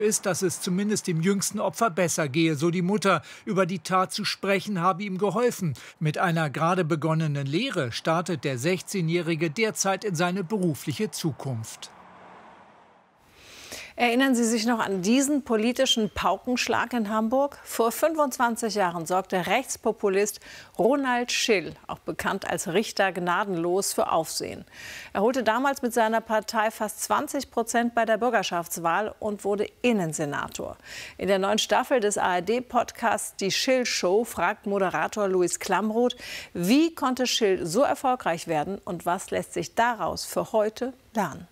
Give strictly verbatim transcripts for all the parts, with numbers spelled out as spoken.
ist, dass es zumindest dem jüngsten Opfer besser gehe, so die Mutter. Über die Tat zu sprechen habe ihm geholfen. Mit einer gerade begonnenen Lehre startet der sechzehnjährige derzeit in seine berufliche Zukunft. Erinnern Sie sich noch an diesen politischen Paukenschlag in Hamburg? Vor fünfundzwanzig Jahren sorgte Rechtspopulist Ronald Schill, auch bekannt als Richter Gnadenlos, für Aufsehen. Er holte damals mit seiner Partei fast zwanzig Prozent bei der Bürgerschaftswahl und wurde Innensenator. In der neuen Staffel des A R D-Podcasts Die Schill-Show fragt Moderator Luis Klamroth, wie konnte Schill so erfolgreich werden und was lässt sich daraus für heute lernen?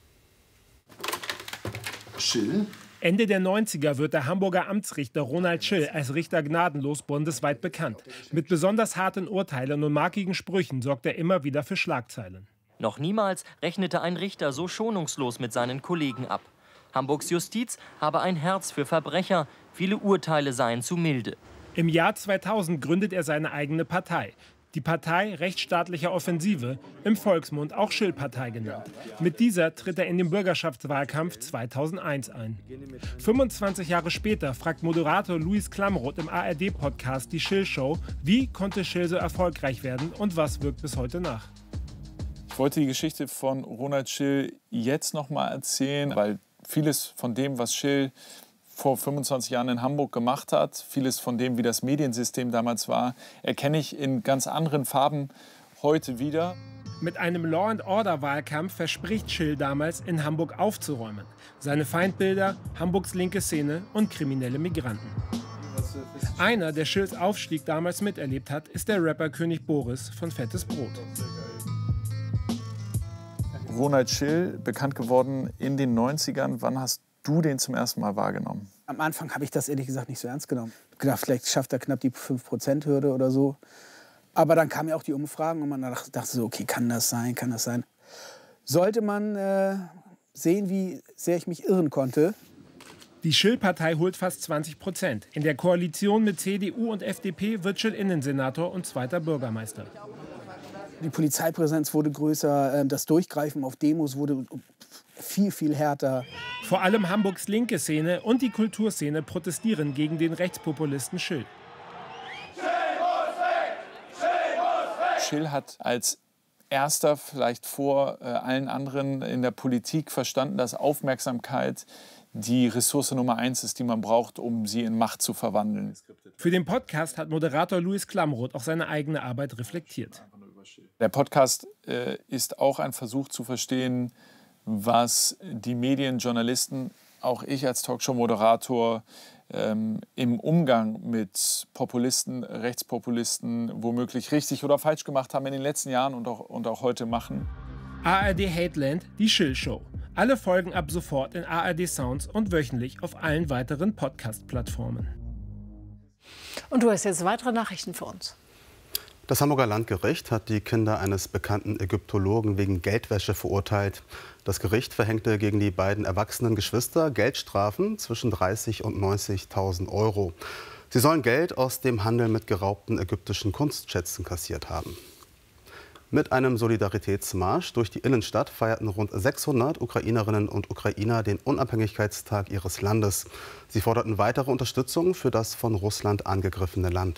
Schill? Ende der neunziger wird der Hamburger Amtsrichter Ronald Schill als Richter Gnadenlos bundesweit bekannt. Mit besonders harten Urteilen und markigen Sprüchen sorgt er immer wieder für Schlagzeilen. Noch niemals rechnete ein Richter so schonungslos mit seinen Kollegen ab. Hamburgs Justiz habe ein Herz für Verbrecher, viele Urteile seien zu milde. Im Jahr zweitausend gründet er seine eigene Partei. Die Partei Rechtsstaatlicher Offensive, im Volksmund auch Schill-Partei genannt. Mit dieser tritt er in den Bürgerschaftswahlkampf zweitausendeins ein. fünfundzwanzig Jahre später fragt Moderator Luis Klamroth im A R D-Podcast Die Schill-Show, wie konnte Schill so erfolgreich werden und was wirkt bis heute nach? Ich wollte die Geschichte von Ronald Schill jetzt noch mal erzählen, weil vieles von dem, was Schill vor fünfundzwanzig Jahren in Hamburg gemacht hat, vieles von dem, wie das Mediensystem damals war, erkenne ich in ganz anderen Farben heute wieder. Mit einem Law-and-Order-Wahlkampf verspricht Schill damals, in Hamburg aufzuräumen. Seine Feindbilder, Hamburgs linke Szene und kriminelle Migranten. Einer, der Schills Aufstieg damals miterlebt hat, ist der Rapper König Boris von Fettes Brot. Ronald Schill, bekannt geworden in den neunzigern. Wann hast du den zum ersten Mal wahrgenommen? Am Anfang habe ich das ehrlich gesagt nicht so ernst genommen. Ich habe gedacht, vielleicht schafft er knapp die fünf Prozent Hürde oder so. Aber dann kamen ja auch die Umfragen und man dachte so, okay, kann das sein, kann das sein. Sollte man äh, sehen, wie sehr ich mich irren konnte. Die Schill-Partei holt fast zwanzig Prozent. In der Koalition mit C D U und F D P wird Schill Innensenator und zweiter Bürgermeister. Die Polizeipräsenz wurde größer, das Durchgreifen auf Demos wurde viel, viel härter. Vor allem Hamburgs linke Szene und die Kulturszene protestieren gegen den Rechtspopulisten Schill. Schill hat als erster, vielleicht vor äh, allen anderen in der Politik verstanden, dass Aufmerksamkeit die Ressource Nummer eins ist, die man braucht, um sie in Macht zu verwandeln. Für den Podcast hat Moderator Luis Klamroth auch seine eigene Arbeit reflektiert. Der Podcast äh, ist auch ein Versuch zu verstehen, was die Medien, Journalisten, auch ich als Talkshow-Moderator ähm, im Umgang mit Populisten, Rechtspopulisten womöglich richtig oder falsch gemacht haben in den letzten Jahren und auch, und auch heute machen. A R D Hateland, die Schill-Show. Alle Folgen ab sofort in A R D Sounds und wöchentlich auf allen weiteren Podcast-Plattformen. Und du hast jetzt weitere Nachrichten für uns. Das Hamburger Landgericht hat die Kinder eines bekannten Ägyptologen wegen Geldwäsche verurteilt. Das Gericht verhängte gegen die beiden erwachsenen Geschwister Geldstrafen zwischen dreißigtausend und neunzigtausend Euro. Sie sollen Geld aus dem Handel mit geraubten ägyptischen Kunstschätzen kassiert haben. Mit einem Solidaritätsmarsch durch die Innenstadt feierten rund sechshundert Ukrainerinnen und Ukrainer den Unabhängigkeitstag ihres Landes. Sie forderten weitere Unterstützung für das von Russland angegriffene Land.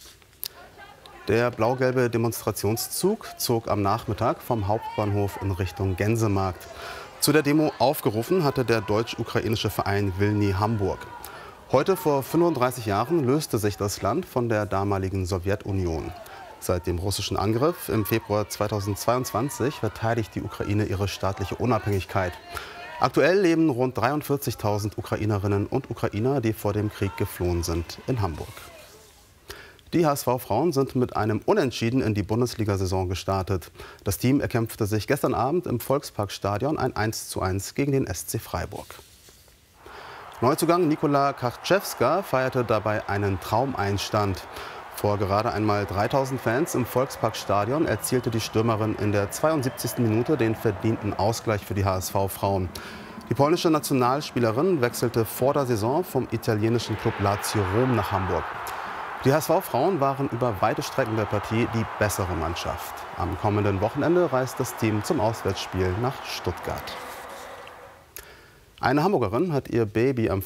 Der blau-gelbe Demonstrationszug zog am Nachmittag vom Hauptbahnhof in Richtung Gänsemarkt. Zu der Demo aufgerufen hatte der deutsch-ukrainische Verein Wilny Hamburg. Heute vor fünfunddreißig Jahren löste sich das Land von der damaligen Sowjetunion. Seit dem russischen Angriff im Februar zweitausendzweiundzwanzig verteidigt die Ukraine ihre staatliche Unabhängigkeit. Aktuell leben rund dreiundvierzigtausend Ukrainerinnen und Ukrainer, die vor dem Krieg geflohen sind, in Hamburg. Die H S V-Frauen sind mit einem Unentschieden in die Bundesliga-Saison gestartet. Das Team erkämpfte sich gestern Abend im Volksparkstadion ein eins zu eins gegen den S C Freiburg. Neuzugang Nikola Karczewska feierte dabei einen Traumeinstand. Vor gerade einmal dreitausend Fans im Volksparkstadion erzielte die Stürmerin in der zweiundsiebzigsten Minute den verdienten Ausgleich für die H S V-Frauen. Die polnische Nationalspielerin wechselte vor der Saison vom italienischen Club Lazio Rom nach Hamburg. Die H S V-Frauen waren über weite Strecken der Partie die bessere Mannschaft. Am kommenden Wochenende reist das Team zum Auswärtsspiel nach Stuttgart. Eine Hamburgerin hat ihr Baby am